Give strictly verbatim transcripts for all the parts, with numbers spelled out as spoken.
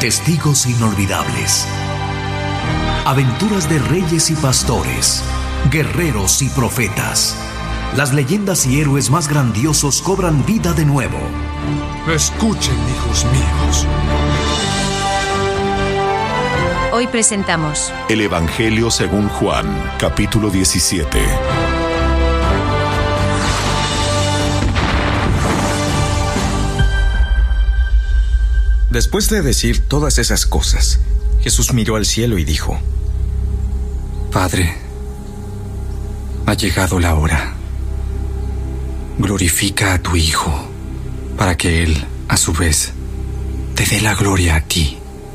Testigos inolvidables. Aventuras de reyes y pastores, guerreros y profetas. Las leyendas y héroes más grandiosos cobran vida de nuevo. Escuchen, hijos míos. Hoy presentamos El Evangelio según Juan, capítulo diecisiete. Después de decir todas esas cosas, Jesús miró al cielo y dijo: Padre, ha llegado la hora. Glorifica a tu Hijo, para que Él, a su vez, te dé la gloria a ti.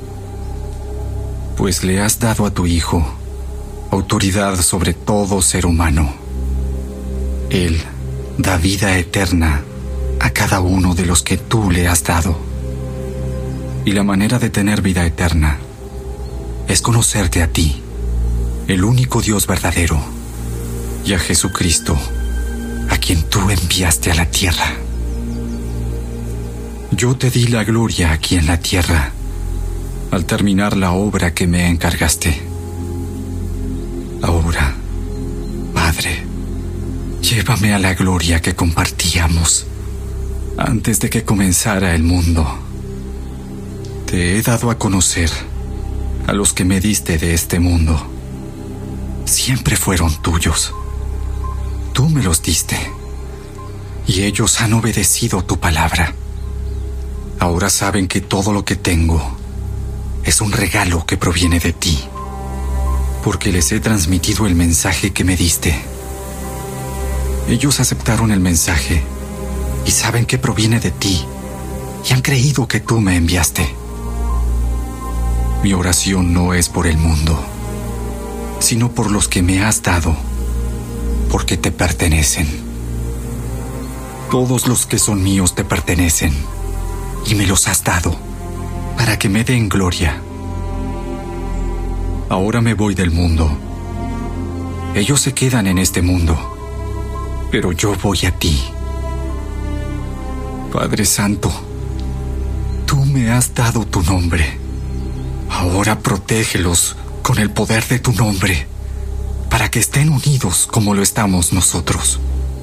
Pues le has dado a tu Hijo autoridad sobre todo ser humano. Él da vida eterna a cada uno de los que tú le has dado. Y la manera de tener vida eterna es conocerte a ti, el único Dios verdadero, y a Jesucristo, a quien tú enviaste a la tierra. Yo te di la gloria aquí en la tierra, al terminar la obra que me encargaste. Ahora, Padre, llévame a la gloria que compartíamos antes de que comenzara el mundo. Te he dado a conocer a los que me diste de este mundo. Siempre fueron tuyos. Tú me los diste, y ellos han obedecido tu palabra. Ahora saben que todo lo que tengo es un regalo que proviene de ti, porque les he transmitido el mensaje que me diste. Ellos aceptaron el mensaje y saben que proviene de ti, y han creído que tú me enviaste. Mi oración no es por el mundo, sino por los que me has dado, porque te pertenecen. Todos los que son míos te pertenecen, y me los has dado, para que me den gloria. Ahora me voy del mundo. Ellos se quedan en este mundo, pero yo voy a ti. Padre Santo, tú me has dado tu nombre. Ahora protégelos con el poder de tu nombre, para que estén unidos como lo estamos nosotros.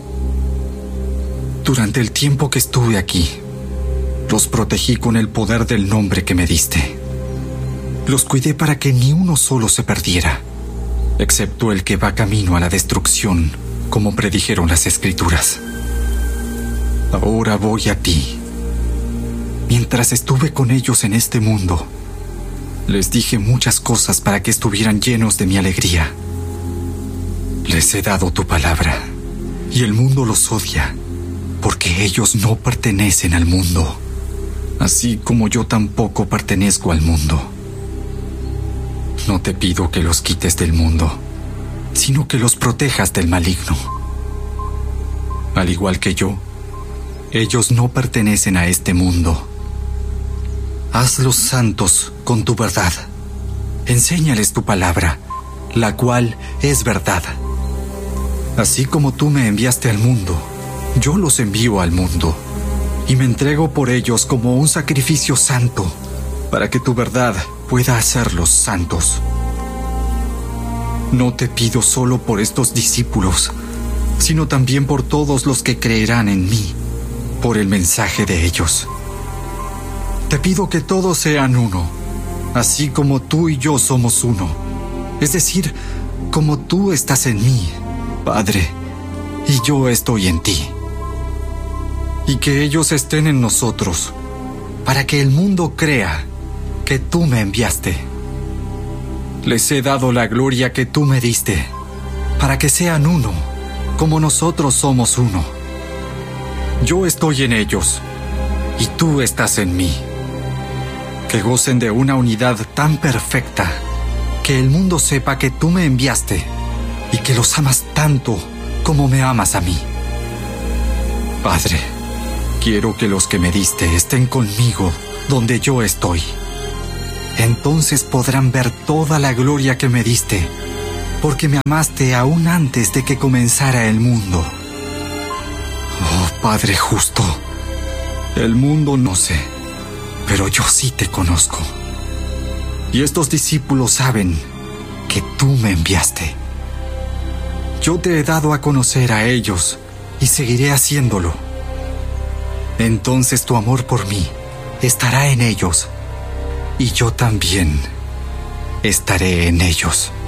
Durante el tiempo que estuve aquí, los protegí con el poder del nombre que me diste. Los cuidé para que ni uno solo se perdiera, excepto el que va camino a la destrucción, como predijeron las Escrituras. Ahora voy a ti. Mientras estuve con ellos en este mundo, les dije muchas cosas para que estuvieran llenos de mi alegría. Les he dado tu palabra, y el mundo los odia, porque ellos no pertenecen al mundo, así como yo tampoco pertenezco al mundo. No te pido que los quites del mundo, sino que los protejas del maligno. Al igual que yo, ellos no pertenecen a este mundo. Hazlos santos con tu verdad. Enséñales tu palabra, la cual es verdad. Así como tú me enviaste al mundo, yo los envío al mundo, y me entrego por ellos como un sacrificio santo, para que tu verdad pueda hacerlos santos. No te pido solo por estos discípulos, sino también por todos los que creerán en mí, por el mensaje de ellos. Te pido que todos sean uno, así como tú y yo somos uno, es decir, como tú estás en mí, Padre, y yo estoy en ti. Y que ellos estén en nosotros, para que el mundo crea que tú me enviaste. Les he dado la gloria que tú me diste, para que sean uno, como nosotros somos uno. Yo estoy en ellos, y tú estás en mí. Que gocen de una unidad tan perfecta, que el mundo sepa que tú me enviaste, y que los amas tanto como me amas a mí. Padre, quiero que los que me diste estén conmigo donde yo estoy. Entonces podrán ver toda la gloria que me diste, porque me amaste aún antes de que comenzara el mundo. Oh, Padre justo, el mundo no sé, pero yo sí te conozco. Y estos discípulos saben que tú me enviaste. Yo te he dado a conocer a ellos y seguiré haciéndolo. Entonces tu amor por mí estará en ellos y yo también estaré en ellos.